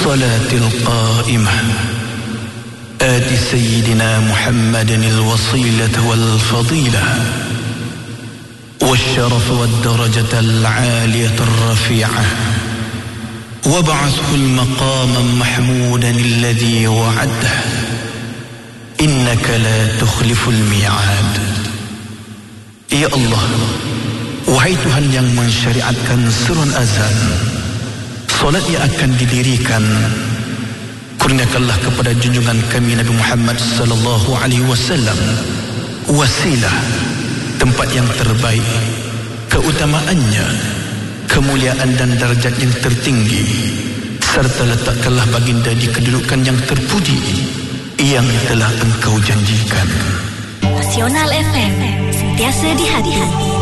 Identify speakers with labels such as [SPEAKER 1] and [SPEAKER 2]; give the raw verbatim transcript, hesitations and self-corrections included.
[SPEAKER 1] والصلاة القائمة آت سيدنا محمد الوصيلة والفضيلة والشرف والدرجة العالية الرفيعة وابعثه المقام محمودا الذي وعده إنك لا تخلف الميعاد. Ya Allah, wahai Tuhan yang mensyariatkan surun azan, solat yang akan didirikan, kurniakanlah kepada junjungan kami Nabi Muhammad sallallahu alaihi wasallam wasilah, tempat yang terbaik, keutamaannya, kemuliaan dan darjat yang tertinggi, serta letakkanlah baginda di kedudukan yang terpuji yang telah engkau janjikan.
[SPEAKER 2] Nasional F M, sentiasa di hati.